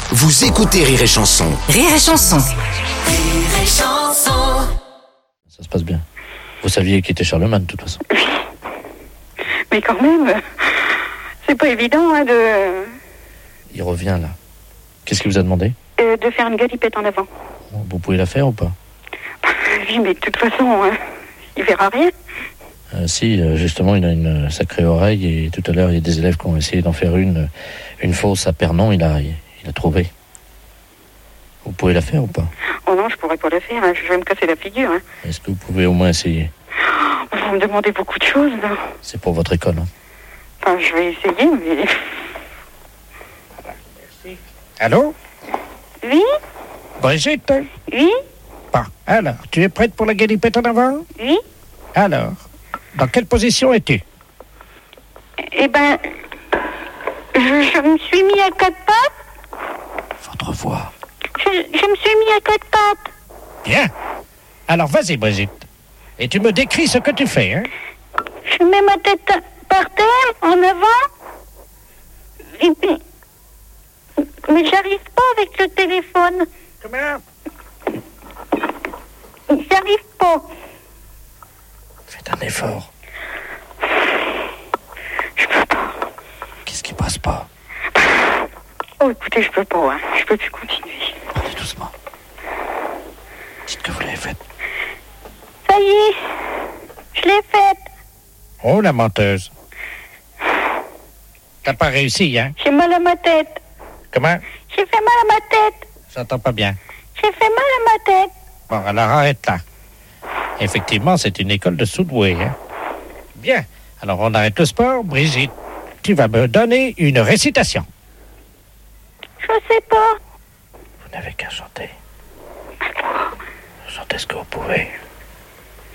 Vous écoutez Rire et Chanson. Rire et Chanson. Rire et Chanson. Ça se passe bien. Vous saviez qui était Charlemagne, de toute façon. Mais quand même, c'est pas évident de Il revient, là. Qu'est-ce qu'il vous a demandé? De faire une galipette en avant. Vous pouvez la faire ou pas? Oui, mais de toute façon, il verra rien. Si, justement, il a une sacrée oreille et tout à l'heure, il y a des élèves qui ont essayé d'en faire une fausse à Pernon, il a trouvé. Vous pouvez la faire ou pas? Oh non, je pourrais pas le faire, je vais me casser la figure. Est-ce que vous pouvez au moins essayer? Vous me demandez beaucoup de choses, là. C'est pour votre école, hein. Enfin, je vais essayer, mais... Allô? Oui? Brigitte? Oui? Bon, alors, tu es prête pour la galipette en avant? Oui? Alors, dans quelle position es-tu? Eh ben... Je me suis mis à quatre pattes. Votre voix. Je me suis mis à quatre pattes. Bien. Alors, vas-y, Brigitte. Et tu me décris ce que tu fais, hein? Je mets ma tête par terre, en avant. Et puis... Mais j'arrive pas avec le téléphone. Comment? J'arrive pas. Faites un effort. Je peux pas. Qu'est-ce qui passe pas? Oh, écoutez, je peux pas, hein. Je peux plus continuer. Allez doucement. Dites que vous l'avez fait. Ça y est, je l'ai faite. Oh, la menteuse. T'as pas réussi, hein? J'ai mal à ma tête. Comment? J'ai fait mal à ma tête. J'entends pas bien. J'ai fait mal à ma tête. Bon, alors arrête là. Effectivement, c'est une école de soudoués, hein? Bien. Alors, on arrête le sport. Brigitte, tu vas me donner une récitation. Je sais pas. Vous n'avez qu'à chanter. Chantez ce que vous pouvez.